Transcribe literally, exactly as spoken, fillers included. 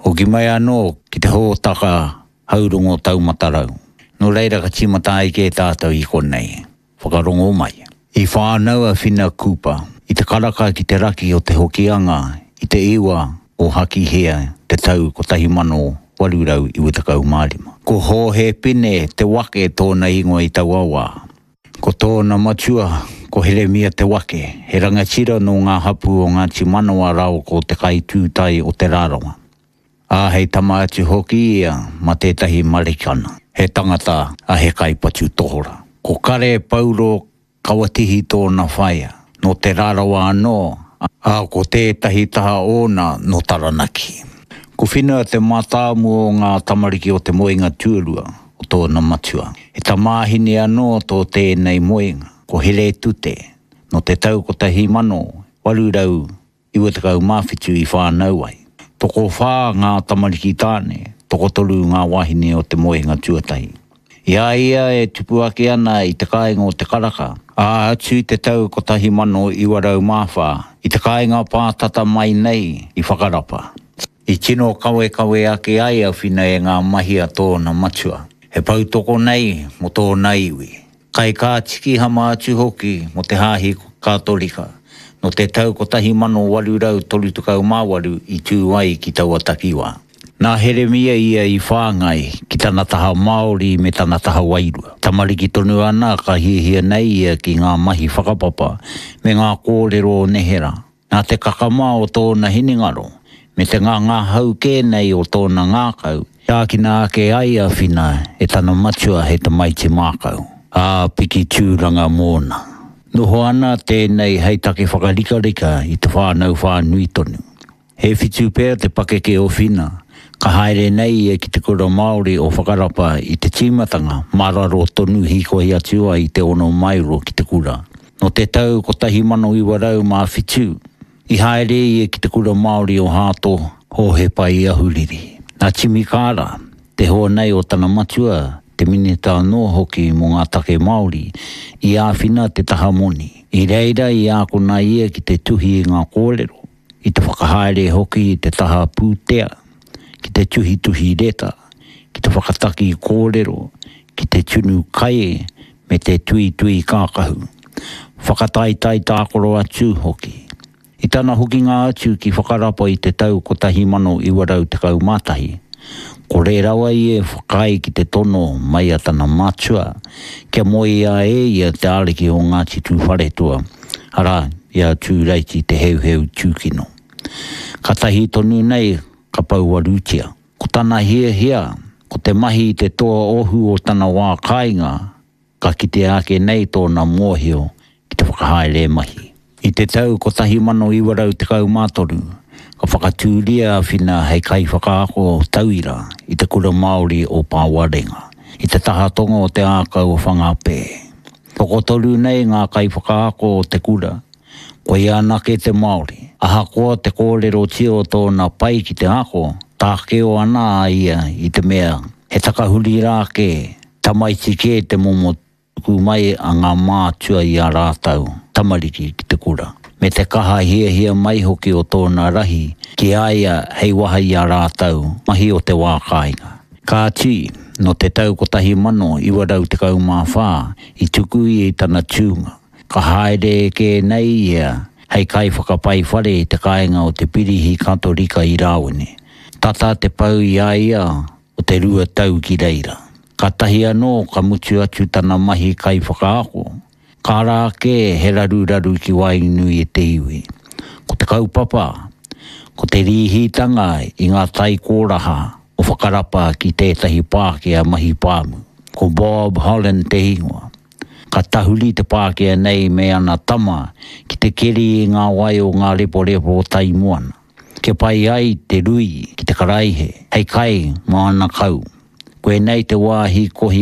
Hoki mai anō ki te hōtaka haurungo tau matarau. No reira ka timata i ke tātou i konei. Whakarongo mai. I whānau a whina kupa. I te karaka ki te raki o te hokianga. I te iwa o haki hea te tau ko tahi mano walurau i witakau mārima. Ko ho he pine te wake tōna ingoa i tau awa. Ko tōna matua ko Heremia te wake. He rangatira no ngā hapu o ngā timanoa rao ko te kai tūtai o te rāronga. A hei tama atu hoki ia ma tētahi marikana. He tangata a he kai patu tohora. Ko kare pauro kawatihi tōna whaia. No te rarawa anō, a ko tētahi taha ona no taranaki. Ko whinua te mātāmu o ngā tamariki o te moenga tuarua o tōna matua. He tamāhine anō tō tēnei moenga. Ko here tute, no te tau ko tahi mano, walurau i watakau mawhitu i whānau ai. Toko whā ngā tamariki tāne, toko tolu ngā wahine o te moenga tuatahi. Ia ia e tupu ake ana i te kāinga o te karaka. A atu te tau ko tahi mano i warau mawha, i te kāinga pātata mai nei i whakarapa. I tino kawe kawe ake ai a whina e ngā mahi a tōna matua. He pau toko nei mo tōna iwi. Kai kā tiki hama atu hoki mo te hāhi kātorika. No te tau ko tahi mano walurau tolu tukau māwaru i tū ai ki taua takiwa. Nā Heremia ia i whāngai ki tana taha Māori me tana taha wairua. Tamariki tonu ana ka hihia nei ia ki ngā mahi whakapapa me ngā kōrero o nehera. Nā te kakama o tōna hiningaro me te ngā ngā hau kēnei o tōna ngākau. Ia ki nā ake ai a whina e tana matua he te maiti mākau. A piki tūranga mōna. Noho ana tēnei hei take whakarika-rika i te whānau whānui tonu. He whitu pēr te pakeke o whina, ka haere nei e ki te kura Māori o whakarapa i te tīmatanga, mararo tonu hikohi atua i te ono mairo ki te kura. No te tau ko tahi mano i warau mā whitu, i haere e ki te kura Māori o hāto ho he pai ahuriri. Nā Timikara, te hoa nei o tana matua, te minita no hoki mo ngā take Māori, i āwhina te taha moni. I reira i ākona ia ki te tuhi i ngā kōrero, i te whakahaere hoki i te taha pūtea, ki te tuhi tuhi reta, ki te whakataki i kōrero, ki te tunu kai, me te tui tui kākahu. Whakatai tai tākoro atu hoki. I tana hoki ngā atu ki whakarapa i te tau ko tahi mano i warau te kau mātahi. Ko re rawa i e whakai ki te tono mai a tana matua, kia moi a e ia te ariki o Ngāti Tū Wharetua, ara ia tū reiti te heu heu tūkino. Ka tahi tonu nei ka pauarutia. Ko tana hia hia, ko te mahi te toa ohu o tana wā kāinga, ka ki te ake nei tōna mōhio ki te whakahaere mahi. I te tau ko tahi mano i warau te kau mātoru, ka whakatūria a whina hei kai whakaako tauira i te kura Māori o Pāwarenga, i te taha tonga o te ākau o whangapē. Toko toru nei ngā kai whakaako o te kura, ko i anake te Māori. Aha koa te kōrero tio tōna pai ki te ako, tākeo ana ia i te mea. He takahuri rāke, tamaiti ke te momo kumai a ngā mātua i a rātau, tamariki ki te kura. Me te kaha hia hia mai hoki o tōna rahi, ki aia hei waha i a rātau, mahi o te wākainga. Ka tī, no te tau ko tahi mano i warau te kau mā whā, i tuku i tana tūnga. Ka haere ke nei ia, hei kai whakapai whare i te kāinga o te pirihi katorika i Rāwene. Tata te pau i aia o te rua tau ki reira. Ka tahi anō ka mutu atu tana mahi kai whakaako. Ka rāke he raru raru ki wainui e te iwi. Ko te kaupapa, ko te rihitanga i ngā tai kōraha o whakarapa ki tētahi Pākehā mahi pāmu. Ko Bob Holland te ingoa. Ka tahuri te Pākehā nei me ana tama ki te keri i ngā wai o ngā repo repo o tai moana. Ke pai ai te rui ki te karaihe, hei kai mo ana kau. Koe nei te wāhi kohi